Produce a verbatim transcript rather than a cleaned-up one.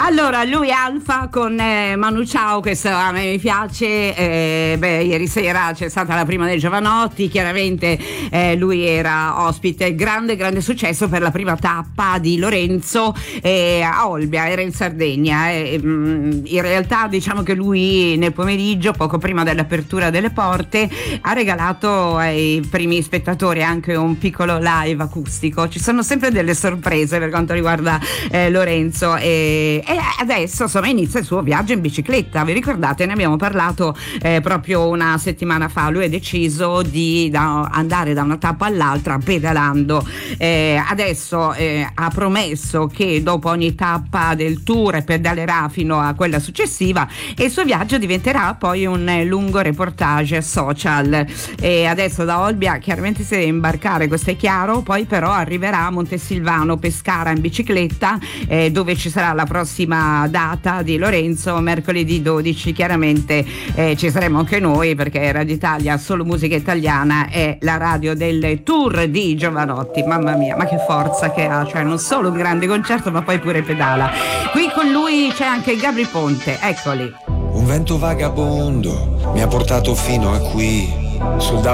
Allora, lui Alfa con eh, Manu Chao, questo a me mi piace. Eh, beh, ieri sera c'è stata la prima dei Giovanotti, chiaramente eh, lui era ospite, grande grande successo per la prima tappa di Lorenzo eh, a Olbia, era in Sardegna. Eh, in realtà diciamo che lui nel pomeriggio, poco prima dell'apertura delle porte, ha regalato ai primi spettatori anche un piccolo live acustico. Ci sono sempre delle sorprese per quanto riguarda eh, Lorenzo e E adesso insomma inizia il suo viaggio in bicicletta. Vi ricordate? Ne abbiamo parlato eh, proprio una settimana fa. Lui ha deciso di da, andare da una tappa all'altra pedalando. Eh, adesso eh, ha promesso che dopo ogni tappa del tour pedalerà fino a quella successiva e il suo viaggio diventerà poi un lungo reportage social. E adesso da Olbia chiaramente si deve imbarcare, questo è chiaro, poi però arriverà a Montesilvano, Pescara in bicicletta, eh, dove ci sarà la prossima data di Lorenzo, mercoledì dodici. Chiaramente eh, ci saremo anche noi, perché Radio Italia, solo musica italiana, è la radio del tour di Giovanotti. Mamma mia, ma che forza che ha, cioè non solo un grande concerto ma poi pure pedala. Qui con lui c'è anche Gabri Ponte, eccoli. Un vento vagabondo mi ha portato fino a qui, sul